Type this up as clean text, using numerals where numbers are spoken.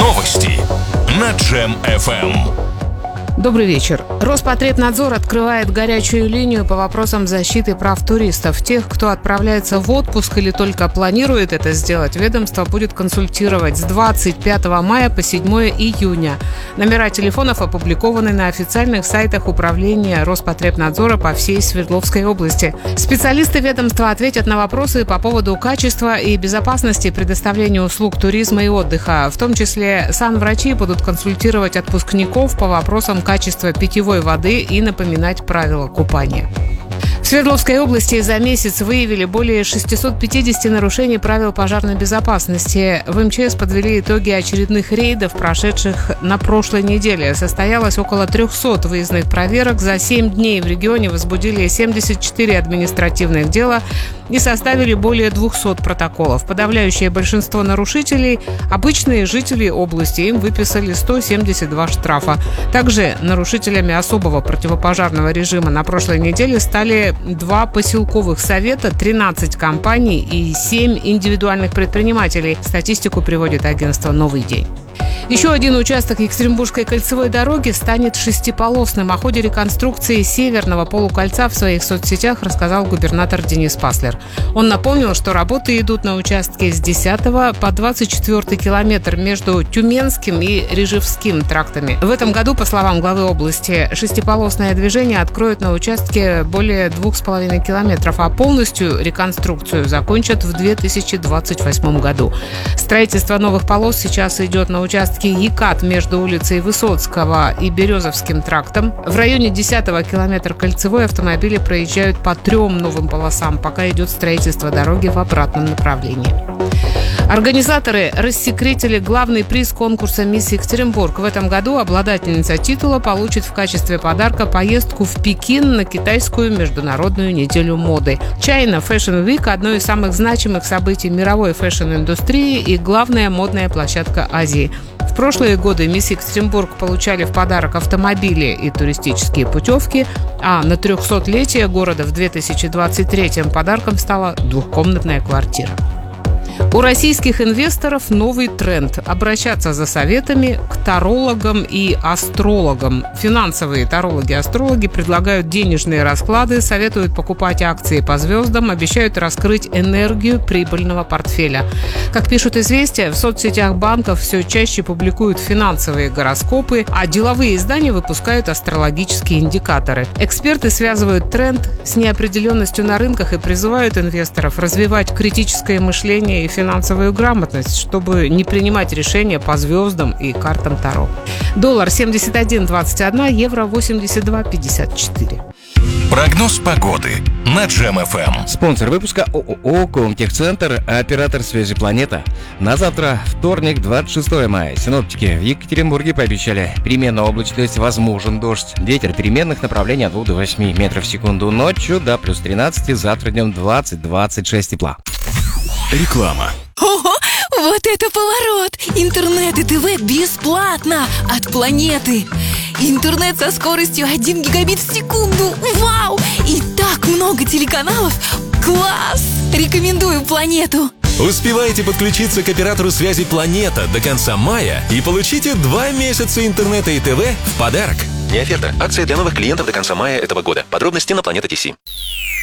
Новости на Джем FM. Добрый вечер. Роспотребнадзор открывает горячую линию по вопросам защиты прав туристов. Тех, кто отправляется в отпуск или только планирует это сделать, ведомство будет консультировать с 25 мая по 7 июня. Номера телефонов опубликованы на официальных сайтах управления Роспотребнадзора по всей Свердловской области. Специалисты ведомства ответят на вопросы по поводу качества и безопасности предоставления услуг туризма и отдыха. В том числе санврачи будут консультировать отпускников по вопросам качества питьевой воды и напоминать правила купания. В Свердловской области за месяц выявили более 650 нарушений правил пожарной безопасности. В МЧС подвели итоги очередных рейдов, прошедших на прошлой неделе. Состоялось около 300 выездных проверок. За 7 дней в регионе возбудили 74 административных дела и составили более 200 протоколов. Подавляющее большинство нарушителей – обычные жители области. Им выписали 172 штрафа. Также нарушителями особого противопожарного режима на прошлой неделе стали 2 поселковых совета, 13 компаний и 7 индивидуальных предпринимателей. Статистику приводит агентство «Новый день». Еще один участок Екатеринбургской кольцевой дороги станет шестиполосным. О ходе реконструкции северного полукольца в своих соцсетях рассказал губернатор Денис Паслер. Он напомнил, что работы идут на участке с 10 по 24 километр между Тюменским и Рижевским трактами. В этом году, по словам главы области, шестиполосное движение откроют на участке более 2,5 километров, а полностью реконструкцию закончат в 2028 году. Строительство новых полос сейчас идет на участке Екат между улицей Высоцкого и Березовским трактом. В районе 10-го километра кольцевой автомобили проезжают по 3 новым полосам, пока идет строительство дороги в обратном направлении. Организаторы рассекретили главный приз конкурса «Мисс Екатеринбург». В этом году обладательница титула получит в качестве подарка поездку в Пекин на китайскую международную неделю моды. China Fashion Week – одно из самых значимых событий мировой фэшн-индустрии и главная модная площадка Азии. В прошлые годы «Мисс Екатеринбург» получали в подарок автомобили и туристические путевки, а на 300-летие города в 2023-м подарком стала двухкомнатная квартира. У российских инвесторов новый тренд – обращаться за советами к тарологам и астрологам. Финансовые тарологи и астрологи предлагают денежные расклады, советуют покупать акции по звездам, обещают раскрыть энергию прибыльного портфеля. Как пишут «Известия», в соцсетях банков все чаще публикуют финансовые гороскопы, а деловые издания выпускают астрологические индикаторы. Эксперты связывают тренд с неопределенностью на рынках и призывают инвесторов развивать критическое мышление и финансовую грамотность, чтобы не принимать решения по звездам и картам Таро. Доллар 71.21, евро 82.54. Прогноз погоды на Джем FM. Спонсор выпуска ООО «Комтехцентр», оператор связи «Планета». На завтра, вторник, 26 мая, синоптики в Екатеринбурге пообещали переменную облачность, возможен дождь. Ветер переменных направлений от 2 до 8 метров в секунду. Ночью до плюс 13, завтра днем 20-26 тепла. Реклама. Ого, вот это поворот! Интернет и ТВ бесплатно от Планеты. Интернет со скоростью 1 гигабит в секунду. Вау! И так много телеканалов. Класс! Рекомендую Планету. Успевайте подключиться к оператору связи «Планета» до конца мая и получите 2 месяца интернета и ТВ в подарок. Не оферта. Акция для новых клиентов до конца мая этого года. Подробности на Планета.ТС.